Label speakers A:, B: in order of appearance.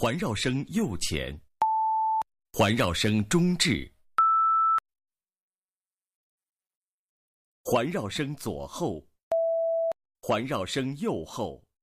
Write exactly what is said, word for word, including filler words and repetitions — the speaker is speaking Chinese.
A: 环绕声右前，环绕声中置，环绕声左后，环绕声右后。